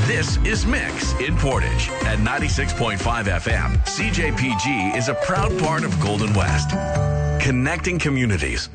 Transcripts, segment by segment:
This is Mix in Portage at 96.5 FM. CJPG is a proud part of Golden West, connecting communities.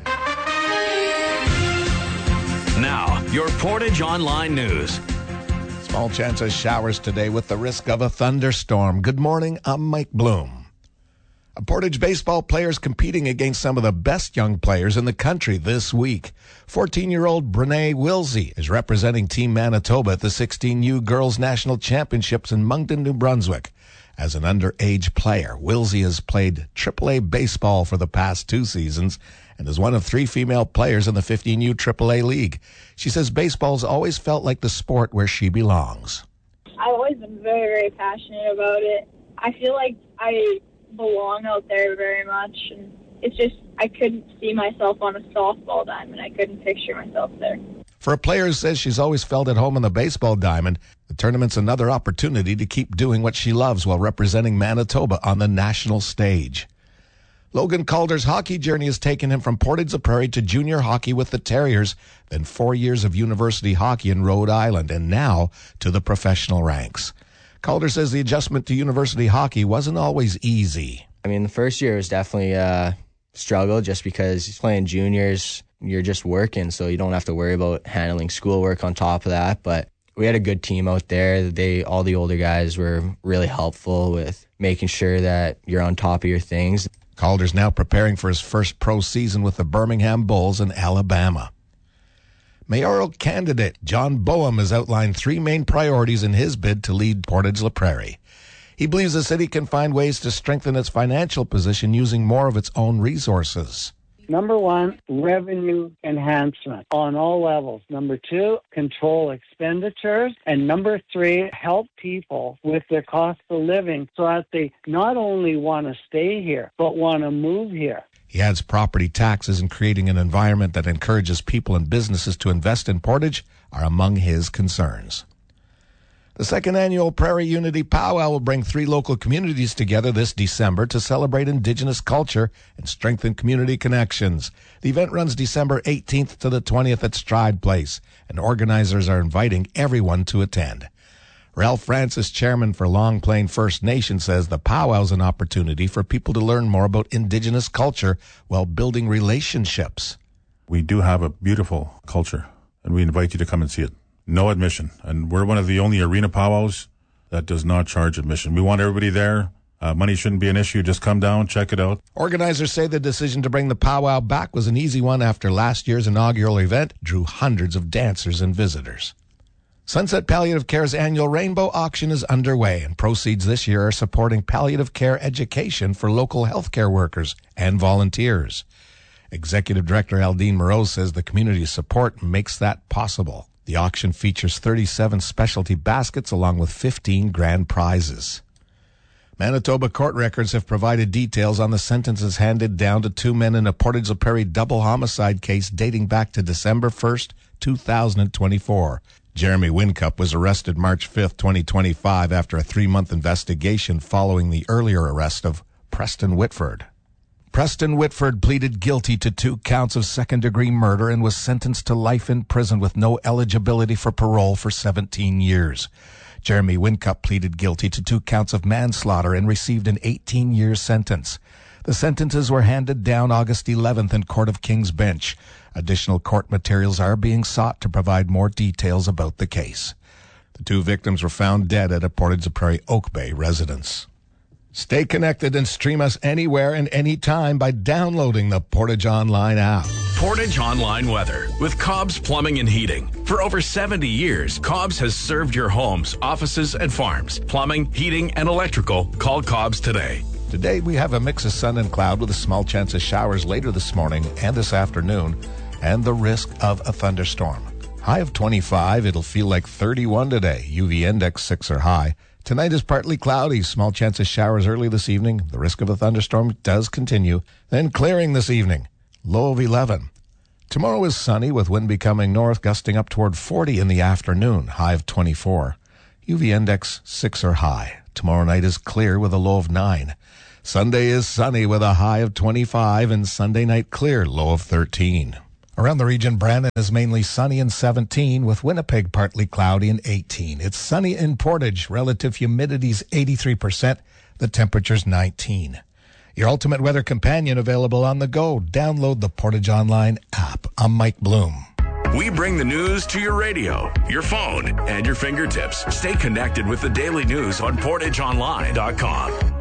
Now, your Portage Online News. Small chance of showers today with the risk of a thunderstorm. Good morning, I'm Mike Bloom. A Portage baseball players competing against some of the best young players in the country this week. 14-year-old Brene Wilsey is representing Team Manitoba at the 16U Girls National Championships in Moncton, New Brunswick. As an underage player, Wilsey has played AAA baseball for the past 2 seasons and is one of 3 female players in the 15U AAA League. She says baseball's always felt like the sport where she belongs. I've always been very, very passionate about it. I feel like I belong out there very much, and it's just I couldn't see myself on a softball diamond. I couldn't picture myself there. For a player who says she's always felt at home on the baseball diamond, the tournament's another opportunity to keep doing what she loves while representing Manitoba on the national stage. Logan Calder's hockey journey has taken him from Portage-la-Prairie to junior hockey with the Terriers, then 4 years of university hockey in Rhode Island, and now to the professional ranks. Calder says the adjustment to university hockey wasn't always easy. I mean, the first year was definitely a struggle just because he's playing juniors. You're just working, so you don't have to worry about handling schoolwork on top of that. But we had a good team out there. All the older guys were really helpful with making sure that you're on top of your things. Calder's now preparing for his first pro season with the Birmingham Bulls in Alabama. Mayoral candidate John Boehm has outlined 3 main priorities in his bid to lead Portage-la-Prairie. He believes the city can find ways to strengthen its financial position using more of its own resources. Number 1, revenue enhancement on all levels. Number 2, control expenditures. And number 3, help people with their cost of living so that they not only want to stay here, but want to move here. He adds property taxes and creating an environment that encourages people and businesses to invest in Portage are among his concerns. The second annual Prairie Unity Powwow will bring 3 local communities together this December to celebrate Indigenous culture and strengthen community connections. The event runs December 18th to the 20th at Stride Place, and organizers are inviting everyone to attend. Ralph Francis, chairman for Long Plain First Nation, says the powwow is an opportunity for people to learn more about Indigenous culture while building relationships. We do have a beautiful culture, and we invite you to come and see it. No admission. And we're one of the only arena powwows that does not charge admission. We want everybody there. Money shouldn't be an issue. Just come down, check it out. Organizers say the decision to bring the powwow back was an easy one after last year's inaugural event drew hundreds of dancers and visitors. Sunset Palliative Care's annual Rainbow Auction is underway, and proceeds this year are supporting palliative care education for local healthcare workers and volunteers. Executive Director Aldine Moreau says the community's support makes that possible. The auction features 37 specialty baskets along with 15 grand prizes. Manitoba court records have provided details on the sentences handed down to 2 men in a Portage-la-Prairie double homicide case dating back to December 1st, 2024. Jeremy Wincup was arrested March 5th, 2025 after a 3-month investigation following the earlier arrest of Preston Whitford. Preston Whitford pleaded guilty to 2 counts of second-degree murder and was sentenced to life in prison with no eligibility for parole for 17 years. Jeremy Wincup pleaded guilty to 2 counts of manslaughter and received an 18-year sentence. The sentences were handed down August 11th in Court of King's Bench. Additional court materials are being sought to provide more details about the case. The 2 victims were found dead at a Portage-la-Prairie Oak Bay residence. Stay connected and stream us anywhere and anytime by downloading the Portage Online app. Portage Online Weather with Cobb's Plumbing and Heating. For over 70 years, Cobb's has served your homes, offices, and farms. Plumbing, heating, and electrical. Call Cobb's today. Today we have a mix of sun and cloud with a small chance of showers later this morning and this afternoon, and the risk of a thunderstorm. High of 25, it'll feel like 31 today. UV index 6 or high. Tonight is partly cloudy, small chance of showers early this evening. The risk of a thunderstorm does continue. Then clearing this evening, low of 11. Tomorrow is sunny with wind becoming north, gusting up toward 40 in the afternoon, high of 24. UV index 6 or high. Tomorrow night is clear with a low of 9. Sunday is sunny with a high of 25, and Sunday night clear, low of 13. Around the region, Brandon is mainly sunny and 17, with Winnipeg partly cloudy and 18. It's sunny in Portage. Relative humidity's 83%. The temperature's 19. Your ultimate weather companion available on the go. Download the Portage Online app. I'm Mike Bloom. We bring the news to your radio, your phone, and your fingertips. Stay connected with the daily news on PortageOnline.com.